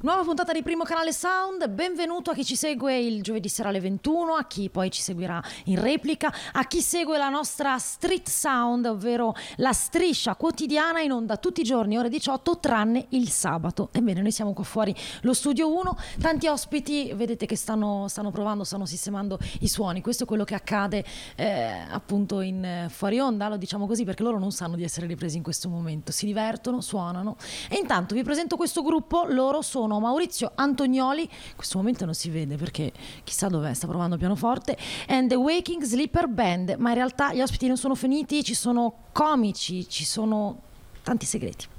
Nuova puntata di Primo Canale Sound, benvenuto a chi ci segue il giovedì sera alle 21, a chi poi ci seguirà in replica, a chi segue la nostra Street Sound, ovvero la striscia quotidiana in onda tutti i giorni ore 18 tranne il sabato. Ebbene, noi siamo qua fuori lo studio 1, tanti ospiti, vedete che stanno provando, stanno sistemando i suoni. Questo è quello che accade appunto in fuori onda, lo diciamo così perché loro non sanno di essere ripresi in questo momento, si divertono, suonano. E intanto vi presento questo gruppo, loro sono Maurizio Antonioli, in questo momento non si vede perché chissà dov'è, sta provando pianoforte, and the Waking Sleeper Band, ma in realtà gli ospiti non sono finiti, ci sono comici, ci sono tanti segreti.